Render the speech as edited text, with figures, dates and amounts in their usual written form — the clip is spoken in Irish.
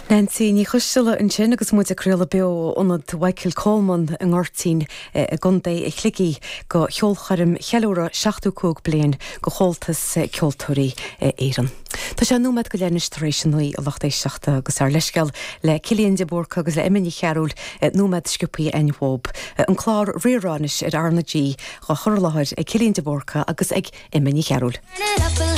Nancy ní chuistela an sin agus muid a cruúla beo onad Michael Coleman an ngortín a gundé i chlicí go cheolcharim cheúra 65 bliain go chomhaltas ceoltóirí éireann. Tá sé nómad go lenis taréis nuí a lochtééis seachta agus ar leisceal le Cilín de Burca agus le Emily Chearúil nómad sciúpaí N-Wob an chlár riránis ar Arna G go chur láthir ag Cilín de Burca agus ag Emily Chearúil.